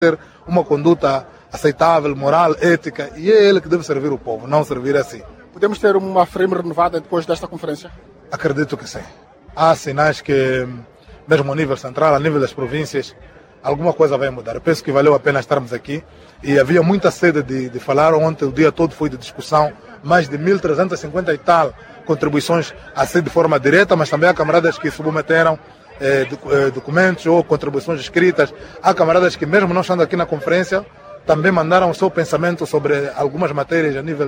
ter uma conduta aceitável, moral, ética, e é ele que deve servir o povo, não servir assim. Podemos ter uma frame renovada depois desta conferência? Acredito que sim. Há sinais que, mesmo a nível central, a nível das províncias, alguma coisa vai mudar. Eu penso que valeu a pena estarmos aqui e havia muita sede de falar. Ontem o dia todo foi de discussão, mais de 1.350 e tal contribuições a ser de forma direta, mas também há camaradas que submeteram documentos ou contribuições escritas. Há camaradas que, mesmo não estando aqui na conferência, também mandaram o seu pensamento sobre algumas matérias a nível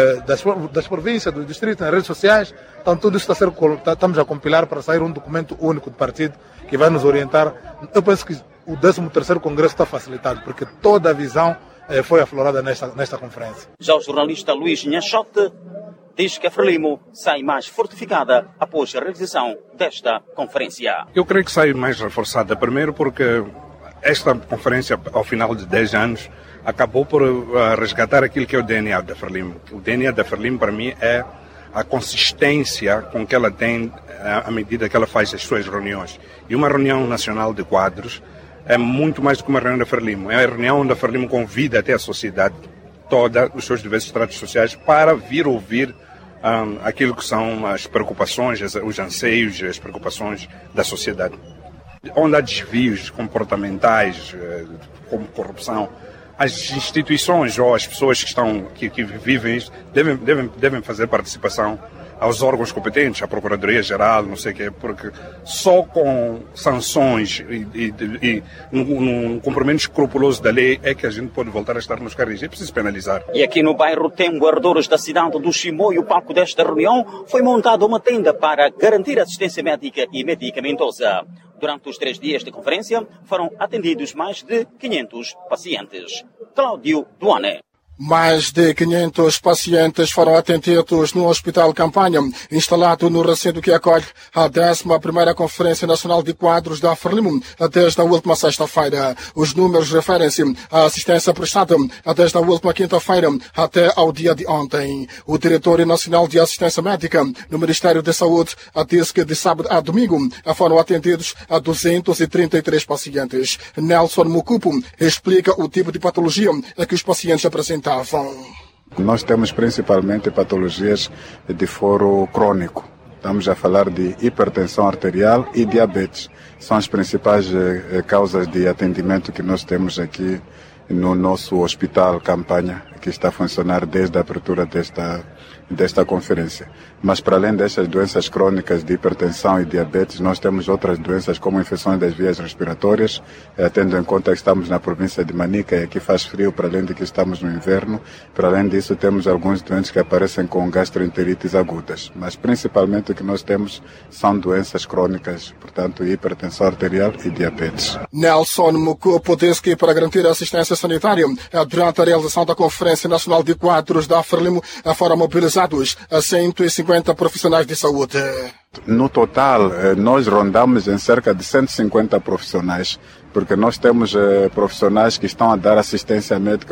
das províncias, do distrito, nas redes sociais. Então tudo isso estamos a compilar para sair um documento único de partido que vai nos orientar. Eu penso que o 13º Congresso está facilitado, porque toda a visão foi aflorada nesta conferência. Já o jornalista Luís Nhachote diz que a Frelimo sai mais fortificada após a realização desta conferência. Eu creio que sai mais reforçada, primeiro porque esta conferência, ao final de 10 anos, acabou por resgatar aquilo que é o DNA da Frelimo. O DNA da Frelimo, para mim, é a consistência com que ela tem à medida que ela faz as suas reuniões. E uma reunião nacional de quadros é muito mais do que uma reunião da Frelimo. É a reunião onde a Frelimo convida até a sociedade toda, os seus diversos estratos sociais, para vir ouvir aquilo que são as preocupações, os anseios, as preocupações da sociedade. Onde há desvios comportamentais, como corrupção, as instituições ou as pessoas que vivem isso devem fazer participação aos órgãos competentes, à Procuradoria-Geral, não sei o quê, porque só com sanções e um cumprimento escrupuloso da lei é que a gente pode voltar a estar nos carris. É preciso penalizar. E aqui no bairro Tembo, arredores da cidade do Chimoio, o palco desta reunião, foi montada uma tenda para garantir assistência médica e medicamentosa. Durante os 3 dias de conferência, foram atendidos mais de 500 pacientes. Cláudio Duane. Mais de 500 pacientes foram atendidos no Hospital Campanha, instalado no recinto que acolhe a 11ª Conferência Nacional de Quadros da Frelimo, desde a última sexta-feira. Os números referem-se à assistência prestada desde a última quinta-feira até ao dia de ontem. O Diretor Nacional de Assistência Médica no Ministério da Saúde disse que de sábado a domingo foram atendidos a 233 pacientes. Nelson Mukupo explica o tipo de patologia que os pacientes apresentam. Nós temos principalmente patologias de foro crônico. Estamos a falar de hipertensão arterial e diabetes. São as principais causas de atendimento que nós temos aqui no nosso Hospital Campanha, que está a funcionar desde a abertura desta conferência. Mas para além destas doenças crônicas de hipertensão e diabetes, nós temos outras doenças como infecções das vias respiratórias, tendo em conta que estamos na província de Manica e aqui faz frio, para além de que estamos no inverno. Para além disso, temos alguns doentes que aparecem com gastroenterites agudas. Mas principalmente o que nós temos são doenças crônicas, portanto hipertensão arterial e diabetes. Nelson Mukupo diz que para garantir a assistência sanitária, durante a realização da Conferência Nacional de Quadros da Frelimo, foram mobilizados 150 profissionais de saúde. No total, nós rondamos em cerca de 150 profissionais, porque nós temos profissionais que estão a dar assistência médica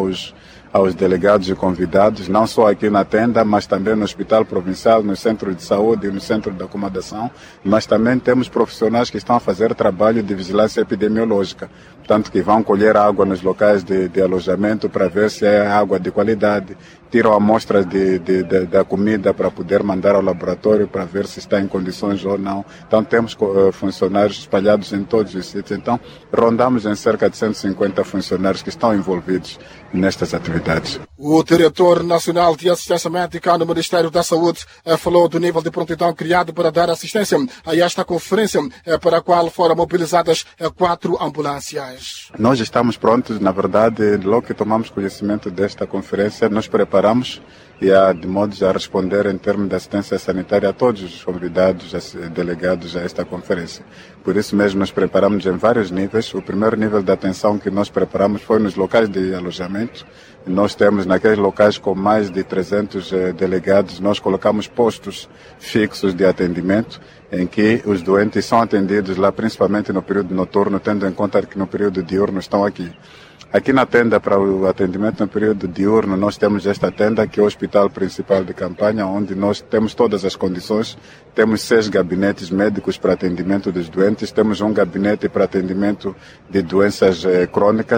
aos delegados e convidados, não só aqui na tenda, mas também no Hospital Provincial, no Centro de Saúde e no Centro de Acomodação, mas também temos profissionais que estão a fazer trabalho de vigilância epidemiológica, portanto que vão colher água nos locais de alojamento para ver se é água de qualidade, tiram amostras da comida para poder mandar ao laboratório para ver se está em condições ou não. Então temos funcionários espalhados em todos os sítios. Então rondamos em cerca de 150 funcionários que estão envolvidos nestas atividades. O Diretor Nacional de Assistência Médica no Ministério da Saúde falou do nível de prontidão criado para dar assistência a esta conferência, para a qual foram mobilizadas 4 ambulâncias. Nós estamos prontos, na verdade, logo que tomamos conhecimento desta conferência, nos preparamos de modo a responder em termos de assistência sanitária a todos os convidados, delegados a esta conferência. Por isso mesmo nos preparamos em vários níveis. O primeiro nível de atenção que nós preparamos foi nos locais de alojamento. Nós temos naqueles locais com mais de 300 delegados, nós colocamos postos fixos de atendimento em que os doentes são atendidos lá, principalmente no período noturno, tendo em conta que no período diurno estão aqui. Aqui na tenda para o atendimento no período diurno, nós temos esta tenda que é o Hospital Principal de Campanha, onde nós temos todas as condições. Temos 6 gabinetes médicos para atendimento dos doentes, temos um gabinete para atendimento de doenças crônicas.